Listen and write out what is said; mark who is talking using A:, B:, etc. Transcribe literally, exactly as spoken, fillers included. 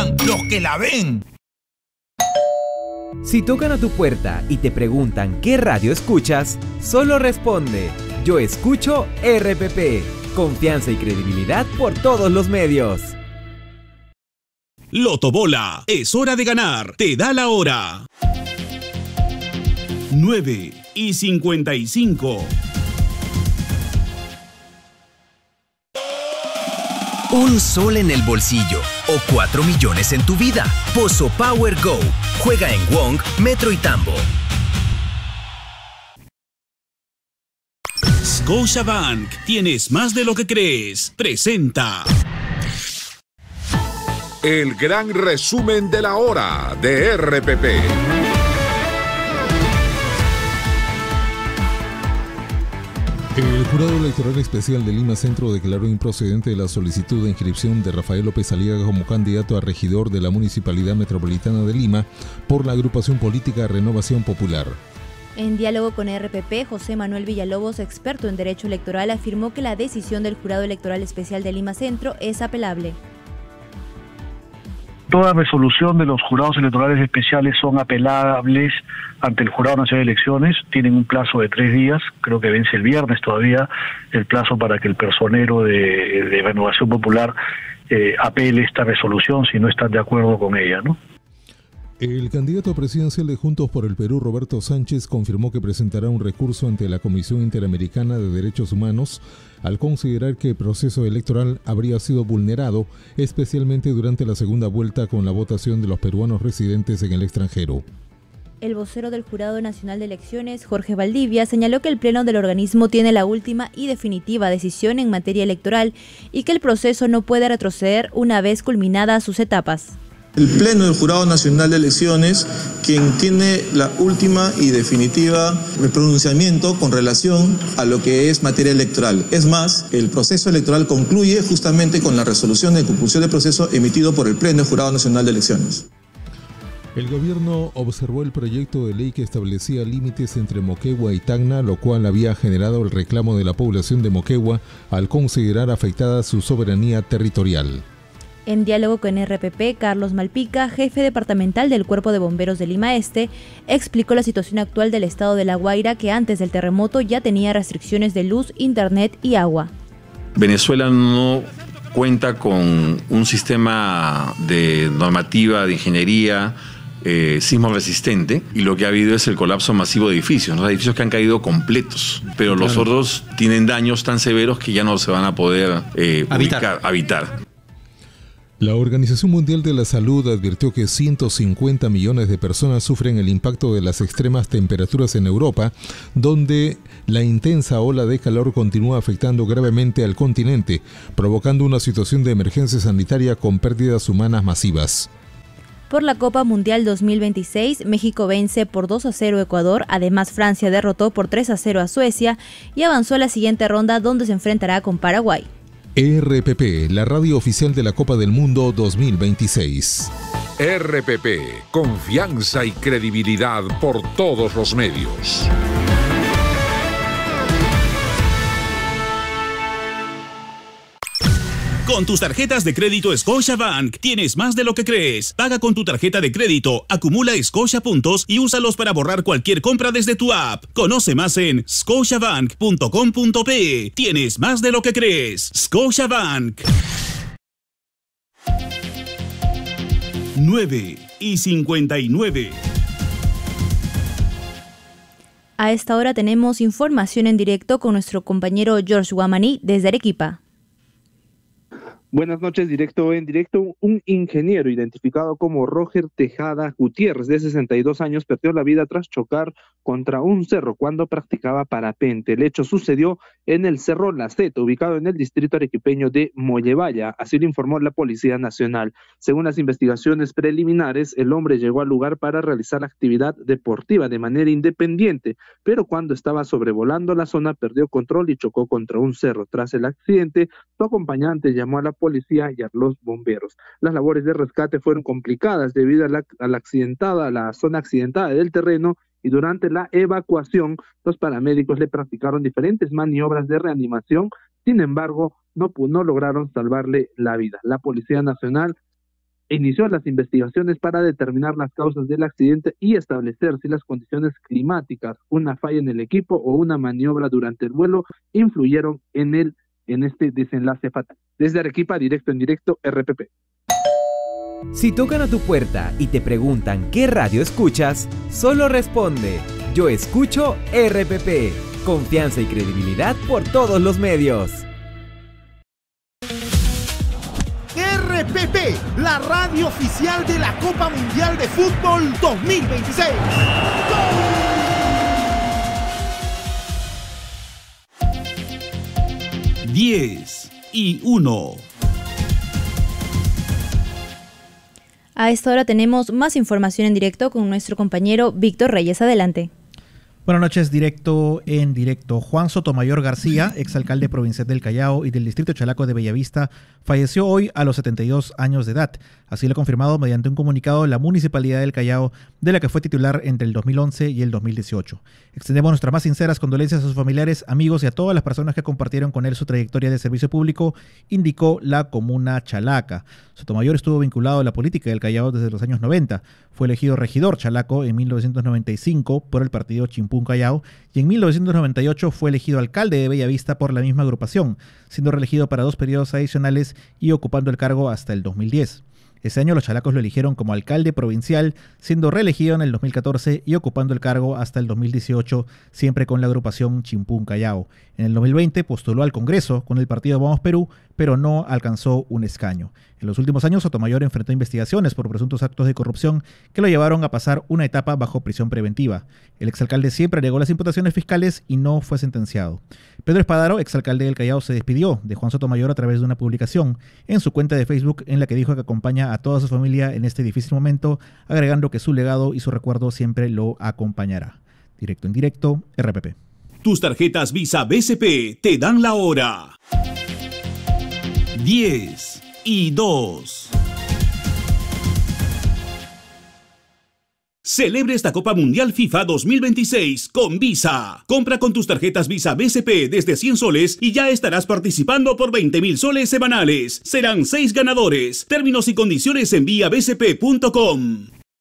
A: escuchan los que la ven.
B: Si tocan a tu puerta y te preguntan qué radio escuchas, solo responde: yo escucho R P P. Confianza y credibilidad por todos los medios.
C: Lotobola, es hora de ganar. Te da la hora. nueve y cincuenta y cinco.
D: Un sol en el bolsillo o cuatro millones en tu vida. Pozo Power Go. Juega en Wong, Metro y Tambo.
C: Scotiabank, tienes más de lo que crees. Presenta
E: el gran resumen de la hora de R P P.
F: El Jurado Electoral Especial de Lima Centro declaró improcedente la solicitud de inscripción de Rafael López Aliaga como candidato a regidor de la Municipalidad Metropolitana de Lima por la agrupación política Renovación Popular.
G: En diálogo con R P P, José Manuel Villalobos, experto en Derecho Electoral, afirmó que la decisión del Jurado Electoral Especial de Lima Centro es apelable.
H: Toda resolución de los jurados electorales especiales son apelables ante el Jurado Nacional de Elecciones. Tienen un plazo de tres días, creo que vence el viernes todavía, el plazo para que el personero de, de Renovación Popular eh, apele esta resolución si no están de acuerdo con ella, ¿no?
F: El candidato presidencial de Juntos por el Perú, Roberto Sánchez, confirmó que presentará un recurso ante la Comisión Interamericana de Derechos Humanos al considerar que el proceso electoral habría sido vulnerado, especialmente durante la segunda vuelta con la votación de los peruanos residentes en el extranjero.
G: El vocero del Jurado Nacional de Elecciones, Jorge Valdivia, señaló que el Pleno del organismo tiene la última y definitiva decisión en materia electoral y que el proceso no puede retroceder una vez culminadas sus etapas.
I: El Pleno del Jurado Nacional de Elecciones, quien tiene la última y definitiva pronunciamiento con relación a lo que es materia electoral. Es más, el proceso electoral concluye justamente con la resolución de conclusión del proceso emitido por el Pleno del Jurado Nacional de Elecciones.
F: El gobierno observó el proyecto de ley que establecía límites entre Moquegua y Tacna, lo cual había generado el reclamo de la población de Moquegua al considerar afectada su soberanía territorial.
G: En diálogo con R P P, Carlos Malpica, jefe departamental del Cuerpo de Bomberos de Lima Este, explicó la situación actual del estado de La Guaira, que antes del terremoto ya tenía restricciones de luz, internet y agua.
J: Venezuela no cuenta con un sistema de normativa, de ingeniería eh, sismo resistente, y lo que ha habido es el colapso masivo de edificios, ¿no? Edificios que han caído completos, pero los claro. otros tienen daños tan severos que ya no se van a poder eh, habitar. Ubicar, habitar.
F: La Organización Mundial de la Salud advirtió que ciento cincuenta millones de personas sufren el impacto de las extremas temperaturas en Europa, donde la intensa ola de calor continúa afectando gravemente al continente, provocando una situación de emergencia sanitaria con pérdidas humanas masivas.
G: Por la Copa Mundial dos mil veintiséis, México vence por dos a cero a Ecuador, además Francia derrotó por tres a cero a Suecia y avanzó a la siguiente ronda, donde se enfrentará con Paraguay.
F: R P P, la radio oficial de la Copa del Mundo dos mil veintiséis.
E: R P P, confianza y credibilidad por todos los medios.
C: Con tus tarjetas de crédito Scotiabank tienes más de lo que crees. Paga con tu tarjeta de crédito, acumula Scotia puntos y úsalos para borrar cualquier compra desde tu app. Conoce más en scotiabank punto com punto pe. Tienes más de lo que crees. Scotiabank. nueve y cincuenta y nueve.
G: A esta hora tenemos información en directo con nuestro compañero George Guamaní desde Arequipa.
K: Buenas noches, directo en directo. Un ingeniero identificado como Roger Tejada Gutiérrez, de sesenta y dos años, perdió la vida tras chocar contra un cerro cuando practicaba parapente. El hecho sucedió en el Cerro La Seta, ubicado en el distrito arequipeño de Mollevaya, así lo informó la Policía Nacional. Según las investigaciones preliminares, el hombre llegó al lugar para realizar actividad deportiva de manera independiente, pero cuando estaba sobrevolando la zona perdió control y chocó contra un cerro. Tras el accidente, su acompañante llamó a la policía y a los bomberos. Las labores de rescate fueron complicadas debido a la, a la accidentada, a la zona accidentada del terreno, y durante la evacuación los paramédicos le practicaron diferentes maniobras de reanimación. Sin embargo, no, no lograron salvarle la vida. La Policía Nacional inició las investigaciones para determinar las causas del accidente y establecer si las condiciones climáticas, una falla en el equipo o una maniobra durante el vuelo influyeron en el en este desenlace fatal. Desde Arequipa, directo en directo, R P P.
B: Si tocan a tu puerta y te preguntan qué radio escuchas, solo responde: yo escucho R P P. Confianza y credibilidad por todos los medios.
A: R P P, la radio oficial de la Copa Mundial de Fútbol dos mil veintiséis.
C: diez y uno.
G: A esta hora tenemos más información en directo con nuestro compañero Víctor Reyes. Adelante.
L: Buenas noches, directo en directo. Juan Sotomayor García, exalcalde provincial del Callao y del distrito Chalaco de Bellavista, falleció hoy a los setenta y dos años de edad. Así lo ha confirmado mediante un comunicado la Municipalidad del Callao, de la que fue titular entre el dos mil once y el dos mil dieciocho. Extendemos nuestras más sinceras condolencias a sus familiares, amigos y a todas las personas que compartieron con él su trayectoria de servicio público, indicó la comuna Chalaca. Sotomayor estuvo vinculado a la política del Callao desde los años noventa. Fue elegido regidor Chalaco en mil novecientos noventa y cinco por el partido Chimpún Callao y en mil novecientos noventa y ocho fue elegido alcalde de Bellavista por la misma agrupación, siendo reelegido para dos periodos adicionales y ocupando el cargo hasta el dos mil diez. Ese año los chalacos lo eligieron como alcalde provincial, siendo reelegido en el dos mil catorce y ocupando el cargo hasta el dos mil dieciocho, siempre con la agrupación Chimpún Callao. En el dos mil veinte postuló al Congreso con el partido Vamos Perú, pero no alcanzó un escaño. En los últimos años, Sotomayor enfrentó investigaciones por presuntos actos de corrupción que lo llevaron a pasar una etapa bajo prisión preventiva. El exalcalde siempre negó las imputaciones fiscales y no fue sentenciado. Pedro Espadaro, exalcalde del Callao, se despidió de Juan Sotomayor a través de una publicación en su cuenta de Facebook en la que dijo que acompaña a toda su familia en este difícil momento, agregando que su legado y su recuerdo siempre lo acompañará. Directo en directo, R P P.
C: Tus tarjetas Visa B C P te dan la hora. diez y dos. Celebre esta Copa Mundial FIFA dos mil veintiséis con Visa. Compra con tus tarjetas Visa B C P desde cien soles y ya estarás participando por veinte mil soles semanales. Serán seis ganadores. Términos y condiciones en vía b c p punto com.